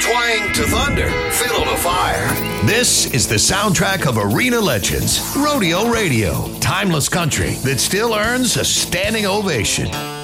Twang to thunder, fiddle to fire. This is the soundtrack of arena legends, Rodeo Radio. Timeless country that still earns a standing ovation.